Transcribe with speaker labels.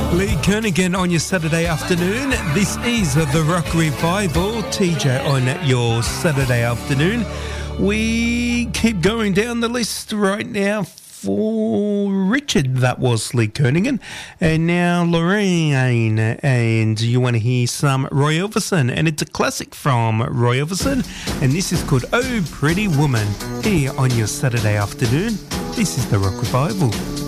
Speaker 1: Lee Kernaghan on your Saturday afternoon. This is the Rock Revival. TJ on your Saturday afternoon. We keep going down the list right now for Richard. That was Lee Kernaghan. And now Lorraine. And you want to hear some Roy Orbison. And it's a classic from Roy Orbison. And this is called Oh Pretty Woman. Here on your Saturday afternoon. This is the Rock Revival.